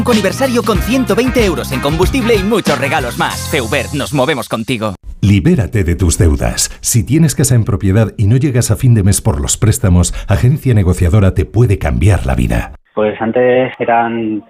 Aniversario con 120 euros en combustible y muchos regalos más. Feubert, nos movemos contigo. Libérate de tus deudas. Si tienes casa en propiedad y no llegas a fin de mes por los préstamos, Agencia Negociadora te puede cambiar la vida. Pues antes eran